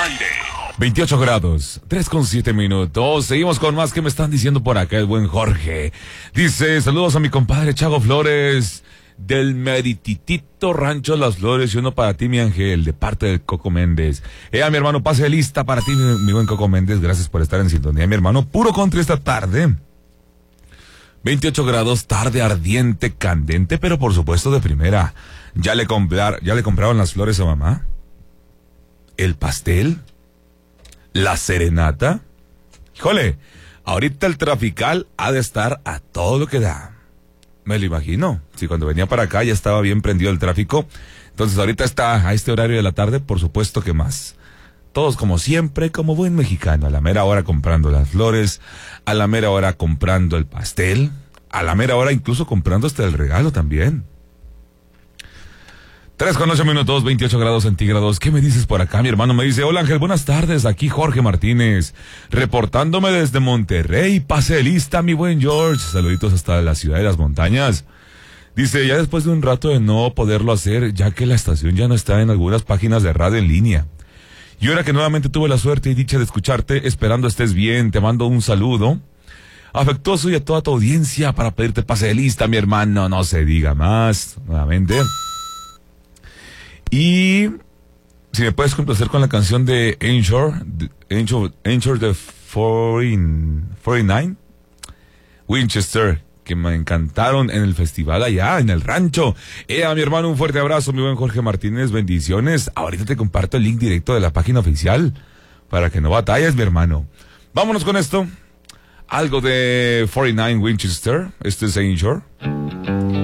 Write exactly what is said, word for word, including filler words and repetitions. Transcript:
aire. veintiocho grados, tres con siete minutos. Seguimos con más que me están diciendo por acá el buen Jorge. Dice, saludos a mi compadre Chago Flores del merititito Rancho Las Flores y uno para ti, mi ángel, de parte del Coco Méndez. Eh, a mi hermano, pase lista para ti, mi, mi buen Coco Méndez. Gracias por estar en sintonía, mi hermano. Puro country esta tarde. veintiocho grados, tarde ardiente, candente, pero por supuesto de primera. ¿Ya le, comprar, ya le compraron las flores a mamá? ¿El pastel? ¿La serenata? Híjole, ahorita el trafical ha de estar a todo lo que da. Me lo imagino. Si cuando venía para acá ya estaba bien prendido el tráfico. Entonces ahorita está a este horario de la tarde, por supuesto que más. Todos como siempre, como buen mexicano, a la mera hora comprando las flores, a la mera hora comprando el pastel, a la mera hora incluso comprando hasta el regalo también. tres con ocho minutos, veintiocho grados centígrados. ¿Qué me dices por acá? Mi hermano me dice, hola Ángel, buenas tardes, aquí Jorge Martínez, reportándome desde Monterrey. Pase lista, mi buen George. Saluditos hasta la ciudad de las montañas. Dice, ya después de un rato de no poderlo hacer, ya que la estación ya no está en algunas páginas de radio en línea. Y ahora que nuevamente tuve la suerte y dicha de escucharte, esperando estés bien, te mando un saludo afectuoso y a toda tu audiencia para pedirte pase de lista, mi hermano, no se diga más, nuevamente. Y si me puedes complacer con la canción de Anchor, Anchor, Anchor de cuarenta y nueve, Winchester, que me encantaron en el festival allá, en el rancho. Eh, a mi hermano, un fuerte abrazo, mi buen Jorge Martínez, bendiciones. Ahorita te comparto el link directo de la página oficial, para que no batalles, mi hermano. Vámonos con esto. Algo de cuarenta y nueve Winchester, este es Anchor.